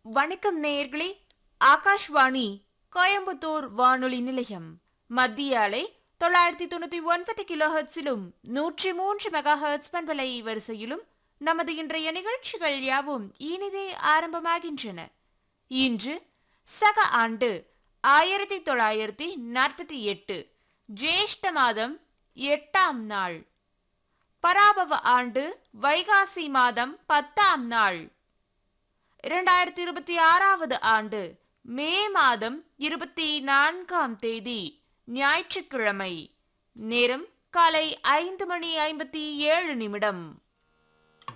வணக்கம் நேயர்களே. ஆகாஷ்வாணி கோயம்புத்தூர் வானொலி நிலையம் மத்திய அலை 999 கிலோஹெர்ட்ஸிலும் 103 மெகாஹெர்ட்ஸ் பண்பலை வரிசையிலும் நமது இன்றைய நிகழ்ச்சிகள் யாவும் இனிதே ஆரம்பமாகின்றன. இன்று சக ஆண்டு 1948 ஜேஷ்ட மாதம் 8ஆம் நாள், பராபவ ஆண்டு வைகாசி மாதம் 10ஆம் நாள், 2026வது ஆண்டு மே மாதம் 24ஆம் தேதி ஞாயிற்றுக்கிழமை. நேரம் காலை 5:57.